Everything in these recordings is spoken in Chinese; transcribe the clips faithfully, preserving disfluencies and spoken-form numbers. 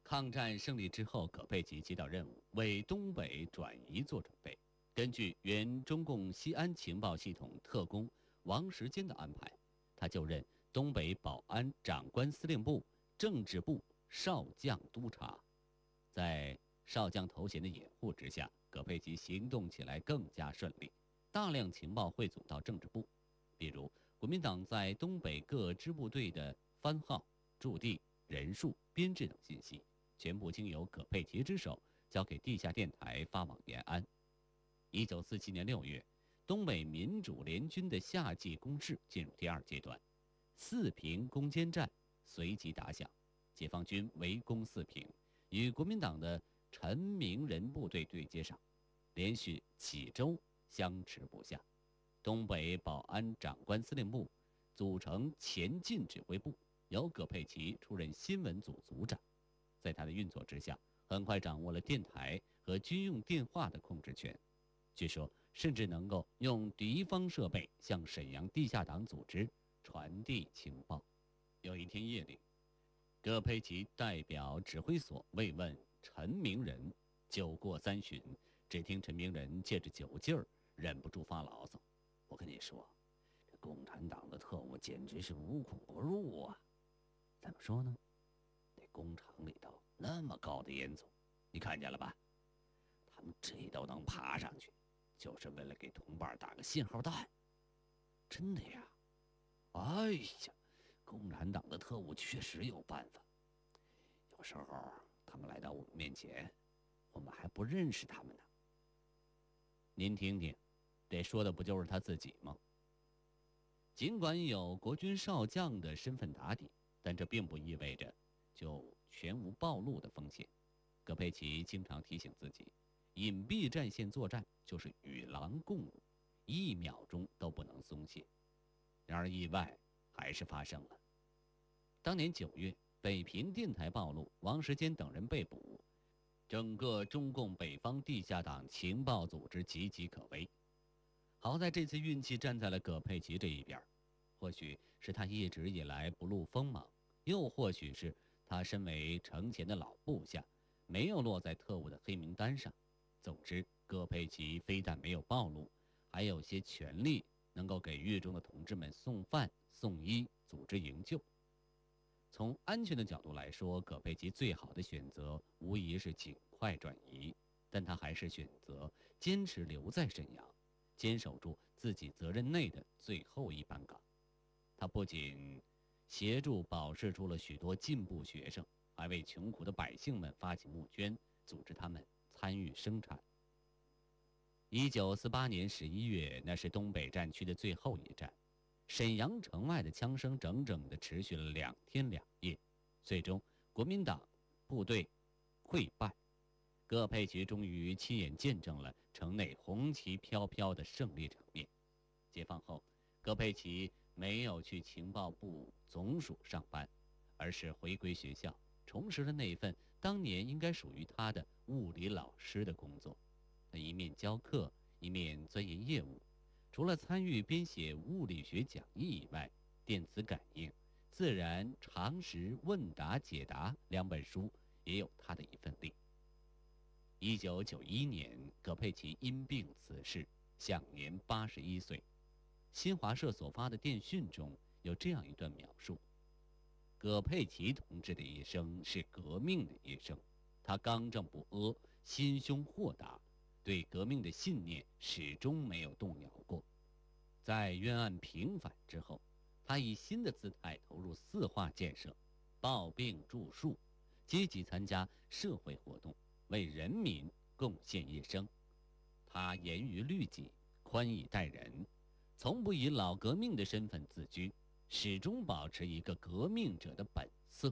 抗战胜利之后，葛佩奇接到任务，为东北转移做准备。根据原中共西安情报系统特工王时坚的安排，他就任东北保安长官司令部政治部少将督察。在少将头衔的掩护之下，葛佩奇行动起来更加顺利，大量情报汇总到政治部，比如国民党在东北各支部队的番号、驻地、人数、编制等信息，全部经由葛佩奇之手交给地下电台发往延安。一九四七年六月，东北民主联军的夏季攻势进入第二阶段，四平攻坚战随即打响，解放军围攻四平，与国民党的陈明仁部队对接上，连续几周相持不下。东北保安长官司令部组成前进指挥部，由葛佩奇出任新闻组组长。在他的运作之下，很快掌握了电台和军用电话的控制权，据说甚至能够用敌方设备向沈阳地下党组织传递情报。有一天夜里，葛佩奇代表指挥所慰问陈明仁，酒过三巡，只听陈明仁借着酒劲儿忍不住发牢骚：“我跟你说，这共产党的特务简直是无孔不入啊！怎么说呢？这工厂里头那么高的烟囱，你看见了吧？他们这都能爬上去，就是为了给同伴打个信号弹。真的呀！哎呀，共产党的特务确实有办法。有时候他们来到我们面前，我们还不认识他们呢。您听听，这说的不就是他自己吗？”尽管有国军少将的身份打底，但这并不意味着就全无暴露的风险。葛佩奇经常提醒自己，隐蔽战线作战就是与狼共舞，一秒钟都不能松懈。然而意外还是发生了。当年九月，北平电台暴露，王时坚等人被捕，整个中共北方地下党情报组织岌岌可危。好在这次运气站在了葛佩奇这一边，或许是他一直以来不露锋芒，又或许是他身为程前的老部下，没有落在特务的黑名单上。总之，葛佩奇非但没有暴露，还有些权力能够给狱中的同志们送饭、送医、组织营救。从安全的角度来说，葛佩奇最好的选择无疑是尽快转移，但他还是选择坚持留在沈阳，坚守住自己责任内的最后一班岗。他不仅协助保释出了许多进步学生，还为穷苦的百姓们发起募捐，组织他们参与生产。一九四八年十一月，那是东北战区的最后一战，沈阳城外的枪声整整地持续了两天两夜，最终国民党部队溃败。葛佩奇终于亲眼见证了城内红旗飘飘的胜利场面。解放后，葛佩奇没有去情报部总署上班，而是回归学校，重拾了那份当年应该属于他的物理老师的工作。他一面教课，一面钻研业务。除了参与编写物理学讲义以外，电磁感应、自然常识问答解答两本书也有他的一份力。一九九一年，葛佩奇因病辞世，享年八十一岁。新华社所发的电讯中有这样一段描述：葛佩奇同志的一生是革命的一生，他刚正不阿，心胸豁达，对革命的信念始终没有动摇过。在冤案平反之后，他以新的姿态投入四化建设，抱病著述，积极参加社会活动，为人民贡献一生。他严于律己，宽以待人，从不以老革命的身份自居，始终保持一个革命者的本色。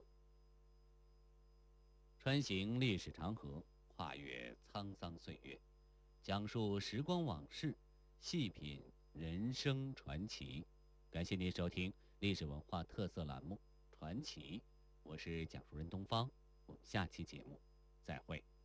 穿行历史长河，跨越沧桑岁月，讲述时光往事，细品人生传奇。感谢您收听历史文化特色栏目《传奇》，我是讲述人东方，我们下期节目再会。